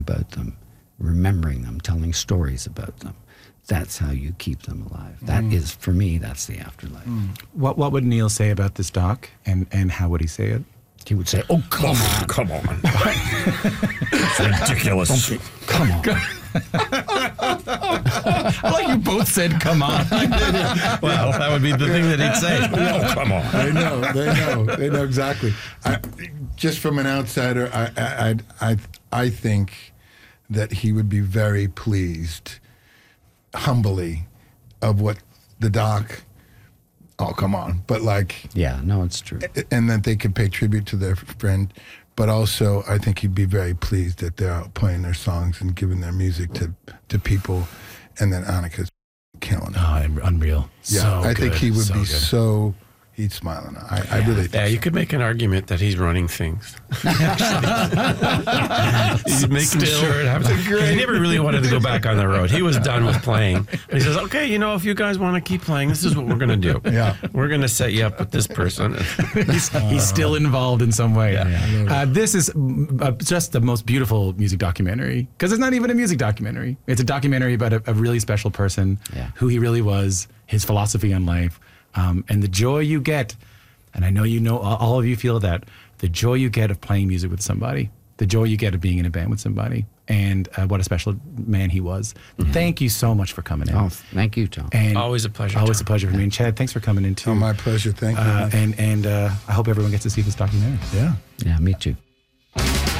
about them, remembering them, telling stories about them. That's how you keep them alive. That is, for me, that's the afterlife. What would Neil say about this doc, and how would he say it? He would say, "Oh, come on. Come on. It's ridiculous. Come on." I like you both said, "Come on." Well, that would be the thing that he'd say. Oh, come on. They know exactly. Just from an outsider, I think that he would be very pleased, humbly, of what the doc. Oh, come on! But yeah, no, it's true. And that they could pay tribute to their friend, but also I think he'd be very pleased that they're out playing their songs and giving their music to people, and that Annika's killing it. Oh, unreal. Yeah, so I think good, he would so be good. he'd smile on it. I really think Yeah, you so. could make an argument that he's running things. He's making sure it happens. He never really wanted to go back on the road. He was done with playing. And he says, okay, if you guys want to keep playing, this is what we're going to do. Yeah. We're going to set you up with this person. He's still involved in some way. Yeah. This is just the most beautiful music documentary, because it's not even a music documentary. It's a documentary about a really special person, who he really was, his philosophy on life, and the joy you get. And I know all of you feel that, the joy you get of playing music with somebody, the joy you get of being in a band with somebody, and what a special man he was. Thank you so much for coming in. Oh, thank you, Tom. And Always a pleasure, Always Tom. a pleasure for me. And Chad, thanks for coming in too. Oh, my pleasure. Thank you. And I hope everyone gets to see this documentary. Yeah. Yeah, me too.